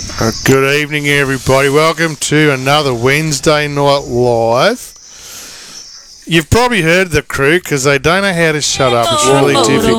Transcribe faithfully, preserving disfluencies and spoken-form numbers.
Uh, good evening, everybody. Welcome to another Wednesday Night Live. You've probably heard the crew because they don't know how to shut up. It's really difficult.